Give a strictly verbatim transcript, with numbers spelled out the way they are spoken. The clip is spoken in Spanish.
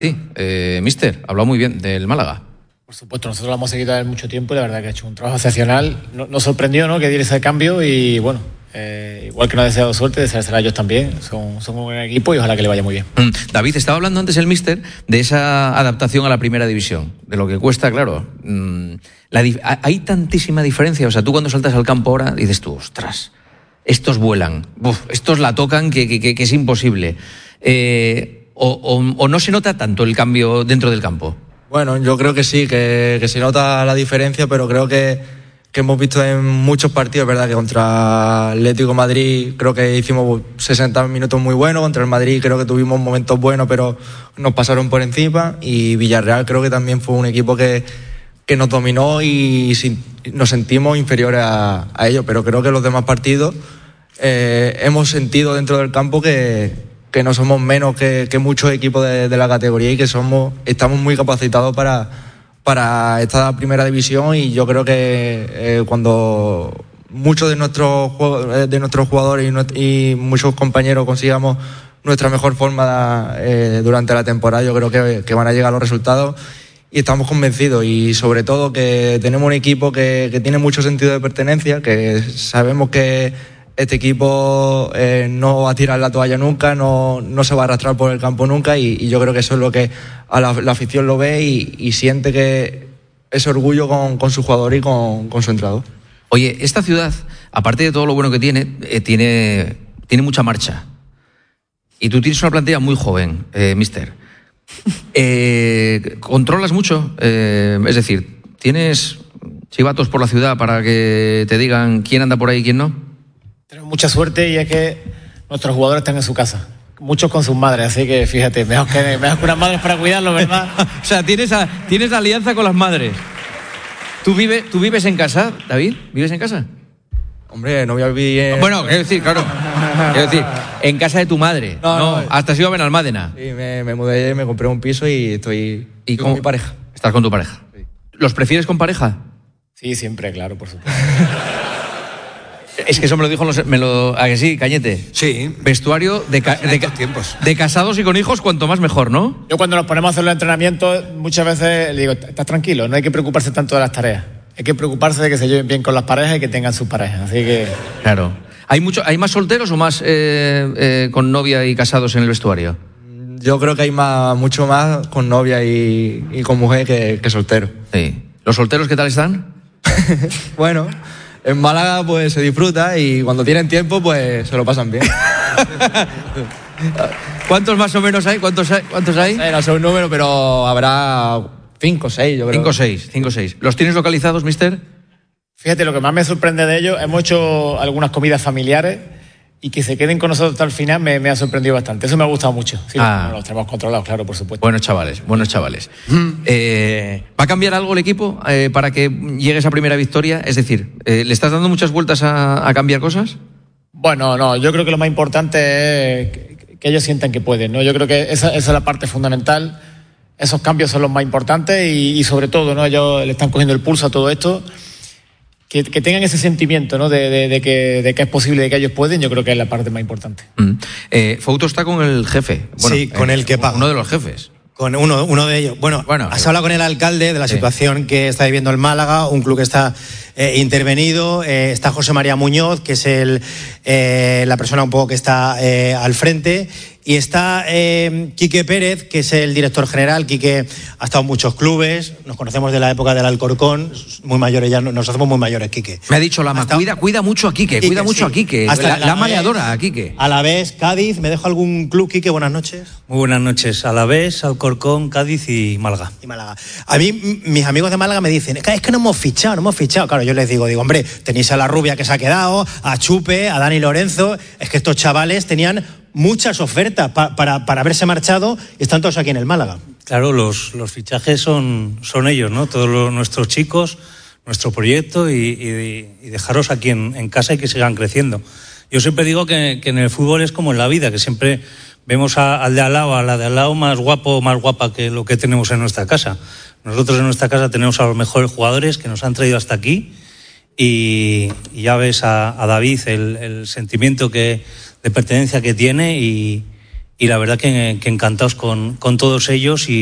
Sí, eh, mister, ha hablado muy bien del Málaga. Por supuesto, nosotros lo hemos seguido hace mucho tiempo y la verdad que ha hecho un trabajo excepcional. Nos, nos sorprendió, ¿no?, que diera ese cambio y bueno, eh, igual que nos ha deseado suerte, deseársela a ellos también. Son, son un buen equipo y ojalá que le vaya muy bien. Mm. David, estaba hablando antes el mister de esa adaptación a la primera división, de lo que cuesta, claro. Mm, la, hay tantísima diferencia, o sea, tú cuando saltas al campo ahora dices tú, ostras, estos vuelan, uf, estos la tocan que, que, que, que es imposible. Eh, o, o, ¿O no se nota tanto el cambio dentro del campo? Bueno, yo creo que sí, que, que se nota la diferencia, pero creo que, que hemos visto en muchos partidos, ¿verdad?, que contra Atlético Madrid creo que hicimos sesenta minutos muy buenos, contra el Madrid creo que tuvimos momentos buenos, pero nos pasaron por encima, y Villarreal creo que también fue un equipo que, que nos dominó y sin, nos sentimos inferiores a, a ellos, pero creo que los demás partidos eh, hemos sentido dentro del campo que... que no somos menos que, que muchos equipos de, de la categoría y que somos estamos muy capacitados para, para esta primera división, y yo creo que eh, cuando muchos de nuestros, de nuestros jugadores y, y muchos compañeros consigamos nuestra mejor forma eh, durante la temporada, yo creo que, que van a llegar los resultados y estamos convencidos, y sobre todo que tenemos un equipo que, que tiene mucho sentido de pertenencia, que sabemos que este equipo eh, no va a tirar la toalla nunca, no, no se va a arrastrar por el campo nunca, y, y yo creo que eso es lo que a la, la afición lo ve y, y siente que ese orgullo con, con su jugador y con, con su entrenador. Oye, esta ciudad, aparte de todo lo bueno que tiene, eh, tiene, tiene mucha marcha. Y tú tienes una plantilla muy joven, eh, mister. Eh, ¿Controlas mucho? Eh, es decir, ¿tienes chivatos por la ciudad para que te digan quién anda por ahí y quién no? Tenemos mucha suerte y es que nuestros jugadores están en su casa, muchos con sus madres, así que fíjate, mejor que, mejor que unas madres para cuidarlos, ¿verdad? O sea, tienes, a, tienes alianza con las madres. ¿Tú, vive, ¿Tú vives en casa, David? ¿Vives en casa? Hombre, no voy a vivir en... Bueno, quiero decir, claro, quiero decir, en casa de tu madre, no, no, no hasta has ido a Benalmádena. Sí, me, me mudé, me compré un piso y estoy, ¿Y con mi pareja. ¿Estás con tu pareja? Sí. ¿Los prefieres con pareja? Sí, siempre, claro, por supuesto. Es que eso me lo dijo, me lo, ¿a que sí, Cañete? Sí. Vestuario de, ca, de, tiempos. de casados y con hijos, cuanto más mejor, ¿no? Yo cuando nos ponemos a hacer los entrenamientos, muchas veces le digo, estás tranquilo, no hay que preocuparse tanto de las tareas. Hay que preocuparse de que se lleven bien con las parejas y que tengan sus parejas, así que... Claro. ¿Hay, mucho, ¿hay más solteros o más eh, eh, con novia y casados en el vestuario? Yo creo que hay más, mucho más con novia y, y con mujer que, que soltero. Sí. ¿Los solteros qué tal están? Bueno... En Málaga pues se disfruta y cuando tienen tiempo pues se lo pasan bien. ¿Cuántos más o menos hay? ¿Cuántos hay? ¿Cuántos hay? No sé, no sé un número, pero habrá cinco o seis, yo creo. Cinco o seis, cinco o seis. ¿Los tienes localizados, mister? Fíjate, lo que más me sorprende de ellos, hemos hecho algunas comidas familiares y que se queden con nosotros hasta el final me, me ha sorprendido bastante. Eso me ha gustado mucho. Sí, ah. los, los tenemos controlados, claro, por supuesto. Buenos chavales, buenos chavales. Mm. Eh, ¿Va a cambiar algo el equipo eh, para que llegue esa primera victoria? Es decir, eh, ¿le estás dando muchas vueltas a, a cambiar cosas? Bueno, no, yo creo que lo más importante es que, que ellos sientan que pueden, ¿no? Yo creo que esa, esa es la parte fundamental. Esos cambios son los más importantes y, y sobre todo, ¿no? Ellos le están cogiendo el pulso a todo esto. Que, que tengan ese sentimiento, ¿no? De, de, de, que, de que es posible, de que ellos pueden, yo creo que es la parte más importante. Mm. Eh, Fouto está con el jefe. Bueno, sí, con eh, el que paga. Uno de los jefes. Con uno, uno de ellos. Bueno, bueno has hablado con el alcalde de la sí. situación que está viviendo el Málaga, un club que está eh, intervenido. Eh, está José María Muñoz, que es el, eh, la persona un poco que está eh, al frente. Y está eh, Quique Pérez, que es el director general. Quique ha estado en muchos clubes, nos conocemos de la época del Alcorcón, muy mayores ya, nos hacemos muy mayores, Quique. Me ha dicho Lama, estado... cuida, cuida mucho a Quique, Quique cuida mucho sí. a Quique, Hasta la, la, la maleadora a Quique. Alavés, Cádiz, ¿me dejo algún club, Quique? Buenas noches. Muy buenas noches, Alavés, Alcorcón, Cádiz y Málaga. Y Málaga. A mí, m- mis amigos de Málaga me dicen, es que no hemos fichado, no hemos fichado. Claro, yo les digo, digo, hombre, tenéis a la rubia que se ha quedado, a Chupe, a Dani Lorenzo, es que estos chavales tenían muchas ofertas pa, para, para haberse marchado y están todos aquí en el Málaga. Claro, los, los fichajes son, son ellos, ¿no? Todos los, nuestros chicos, nuestro proyecto y, y, y dejaros aquí en, en casa y que sigan creciendo. Yo siempre digo que, que en el fútbol es como en la vida, que siempre vemos a, al de al lado, a la de al lado más guapo, más guapa que lo que tenemos en nuestra casa. Nosotros en nuestra casa tenemos a los mejores jugadores que nos han traído hasta aquí y, y ya ves a, a David el, el sentimiento que de pertenencia que tiene y, y la verdad que, que encantados con, con todos ellos y